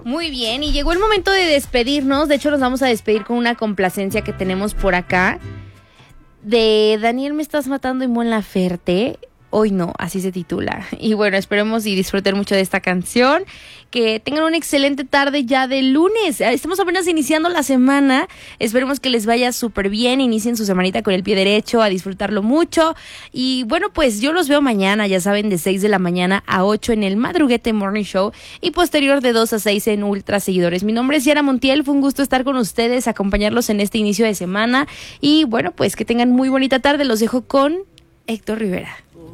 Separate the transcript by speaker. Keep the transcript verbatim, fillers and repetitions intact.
Speaker 1: Muy bien, y llegó el momento de despedirnos. De hecho, nos vamos a despedir con una complacencia que tenemos por acá de Daniel Me Estás Matando y Mon Laferte. Hoy no, así se titula. Y bueno, esperemos y disfruten mucho de esta canción. Que tengan una excelente tarde ya de lunes. Estamos apenas iniciando la semana. Esperemos que les vaya súper bien. Inicien su semanita con el pie derecho, a disfrutarlo mucho. Y bueno, pues yo los veo mañana, ya saben, de seis de la mañana a ocho en el Madruguete Morning Show. Y posterior de dos a seis en Ultra Seguidores. Mi nombre es Yara Montiel. Fue un gusto estar con ustedes, acompañarlos en este inicio de semana. Y bueno, pues que tengan muy bonita tarde. Los dejo con Héctor Rivera.